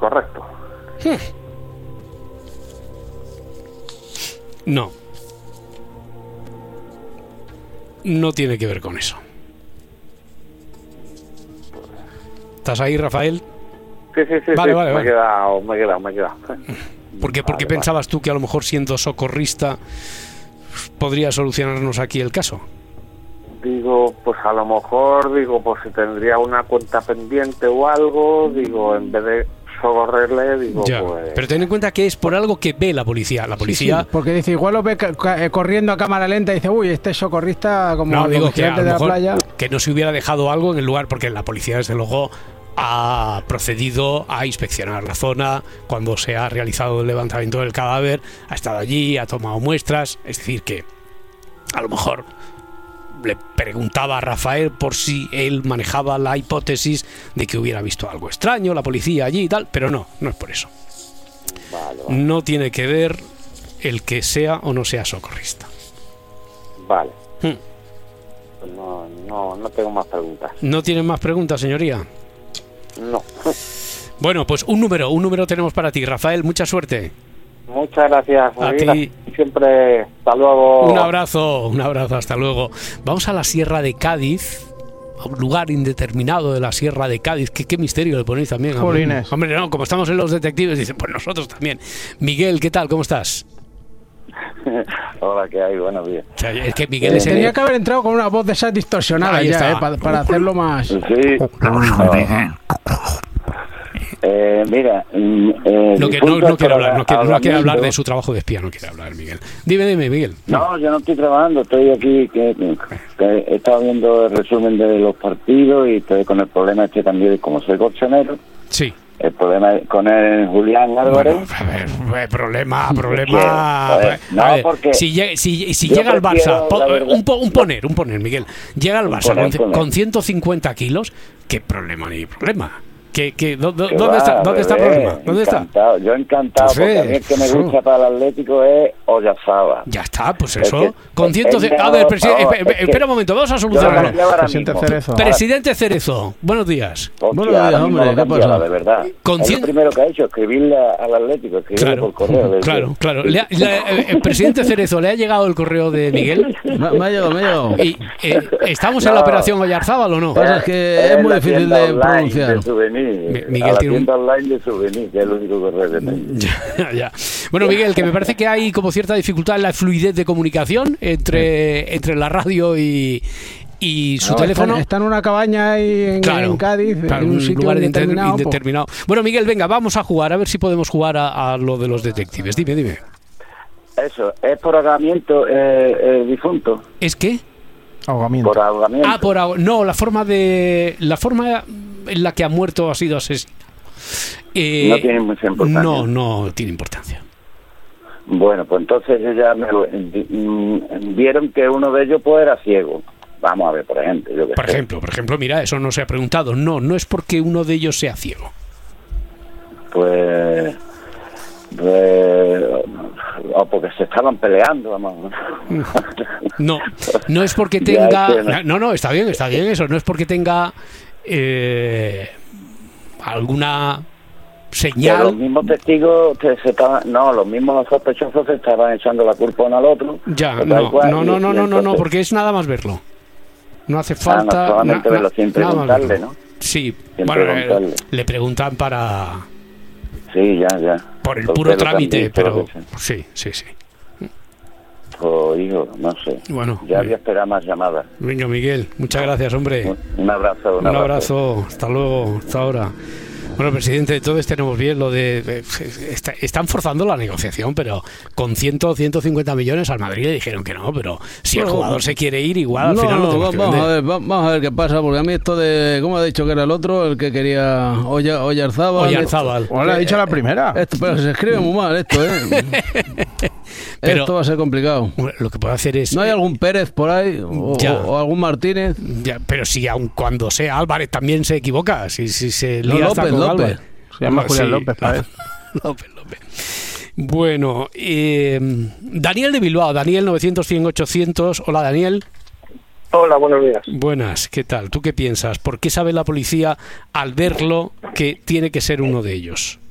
correcto. No. No tiene que ver con eso. ¿Estás ahí, Rafael? Sí. Vale. Me he quedado. ¿Por qué pensabas tú que a lo mejor siendo socorrista podría solucionarnos aquí el caso? Digo, pues a lo mejor, pues si tendría una cuenta pendiente o algo, en vez de socorrerle, ya, pues... Pero ten en cuenta que es por algo que ve la policía. La policía... Sí, porque dice, igual lo ve corriendo a cámara lenta y dice, uy, este socorrista como no, digo que a de lo la mejor playa. Que no se hubiera dejado algo en el lugar, porque la policía desde luego ha procedido a inspeccionar la zona cuando se ha realizado el levantamiento del cadáver, ha estado allí, ha tomado muestras, es decir que a lo mejor le preguntaba a Rafael por si él manejaba la hipótesis de que hubiera visto algo extraño, la policía allí y tal, pero no es por eso. Vale. No tiene que ver el que sea o no sea socorrista. Vale. Pues no tengo más preguntas. ¿No tienen más preguntas, señoría? No. Bueno, pues un número tenemos para ti, Rafael, mucha suerte. Muchas gracias. A ti. Siempre, hasta luego. Un abrazo, hasta luego. Vamos a la Sierra de Cádiz, a un lugar indeterminado de la Sierra de Cádiz. ¿Qué misterio le ponéis también? Jolines. Hombre, no, como estamos en Los Detectives, dicen, pues nosotros también. Miguel, ¿qué tal? ¿Cómo estás? Hola, ¿qué hay? Buenos días. O sea, es que Miguel es Tenía que haber entrado con una voz de esas distorsionada Ahí ya, está. para hacerlo más... Sí. Mira, no quiere hablar de su trabajo de espía, no quiere hablar, Miguel. Dime, Miguel. No, yo no estoy trabajando, estoy aquí, que he estado viendo el resumen de los partidos y estoy con el problema también, como soy colchonero. Sí. El problema con el Julián Álvarez. Bueno, a ver, problema. Porque si llega al Barça, un poner, Miguel. Llega al Barça con 150 kilos, ¿qué problema ni problema? ¿Dónde está el problema? ¿Dónde encantado, está? Yo encantado, porque a mí el que me gusta para el Atlético es Oyarzabal. Ya está, pues eso. Con 150... A ver, espera un momento, vamos a solucionarlo. Presidente Cerezo, buenos días. Buenos días, hombre, ¿qué pasa? De verdad. Es lo primero que ha hecho, escribirle al Atlético, escribirle por correo. Claro. El presidente Cerezo, ¿le ha llegado el correo de Miguel? Me ha llegado. ¿Y ¿estamos en la operación Oyarzabal o no? Es que es muy difícil de pronunciar. Miguel tiene tienda online de souvenir, que es el único correo que tengo. Ya. Bueno, Miguel, que me parece que hay como cierta dificultad en la fluidez de comunicación entre la radio y su teléfono. Está en una cabaña ahí en Cádiz, en un sitio lugar indeterminado. Bueno, Miguel, venga, vamos a jugar, a ver si podemos jugar a lo de los detectives. Dime. Eso, es por ahogamiento difunto. ¿Es qué? Ahogamiento. Por ahogamiento. No, la forma en la que ha muerto ha sido asesino. No tiene mucha importancia. No tiene importancia. Bueno, pues entonces ya vieron que uno de ellos pues era ciego. Vamos a ver, por ejemplo. Por ejemplo, mira, eso no se ha preguntado. No es porque uno de ellos sea ciego. Pues o porque se estaban peleando, vamos. No es porque tenga... No, está bien eso. No es porque tenga alguna señal. Que los mismos testigos los mismos sospechosos se estaban echando la culpa uno al otro. Ya, no, porque es nada más verlo. No hace falta... No solamente verlo, sin preguntarle, ¿no? Sí, bueno, le preguntan para... Sí, ya. Por el puro trámite, pero... Sí. Pues, hijo, no sé. Bueno, ya había esperado más llamadas. Venga, Miguel, muchas gracias, hombre. Un abrazo. Un abrazo. Hasta luego, hasta ahora. Bueno, presidente, entonces tenemos bien lo de... Están forzando la negociación, pero con 150 millones al Madrid le dijeron que no, pero si el jugador se quiere ir, igual al final vamos a ver qué pasa, porque a mí esto de... ¿Cómo ha dicho que era el otro? El que quería... Oyarzabal. O le ha dicho la primera. Pero se escribe muy mal esto, Pero esto va a ser complicado. Lo que puede hacer es... ¿No hay algún Pérez por ahí? O algún Martínez? Ya, pero si aun cuando sea Álvarez también se equivoca. Si se lía hasta con López. Álvarez. Se llama Julián López, ¿sabes? López. Bueno, Daniel de Bilbao, Daniel 900-100-800. Hola, Daniel. Hola, buenos días. Buenas, ¿qué tal? ¿Tú qué piensas? ¿Por qué sabe la policía al verlo que tiene que ser uno de ellos?